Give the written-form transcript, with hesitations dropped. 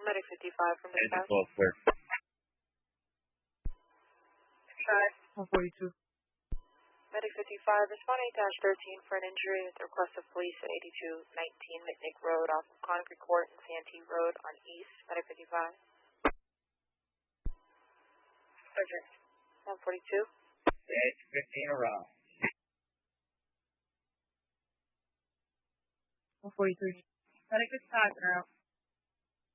Medic 55 from Engine dispatch. 12, clear. Try. 142. Medic 55 responding to dash 13 for an injury at the request of police at 8219 McNick Road off of Concrete Court and Santee Road on East. Medic 55. Sergeant. 142. Edge 15 around. 143. Medic 55 now.